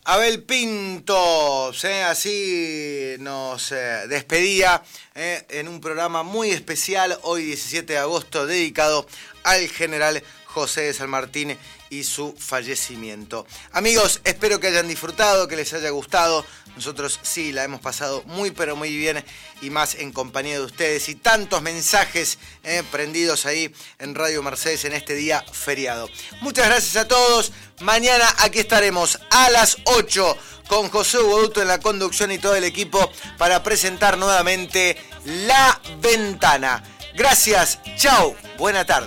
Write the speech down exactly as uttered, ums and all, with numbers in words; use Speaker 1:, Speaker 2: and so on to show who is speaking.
Speaker 1: Abel Pinto, ¿eh? Así nos eh, despedía eh, en un programa muy especial, hoy diecisiete de agosto, dedicado al general José de San Martín y su fallecimiento. Amigos, espero que hayan disfrutado, que les haya gustado. Nosotros sí, la hemos pasado muy pero muy bien, y más en compañía de ustedes y tantos mensajes eh, prendidos ahí en Radio Mercedes en este día feriado. Muchas gracias a todos. Mañana aquí estaremos a las ocho con José Hugo Duto en la conducción y todo el equipo para presentar nuevamente La Ventana. Gracias, chau, buena tarde.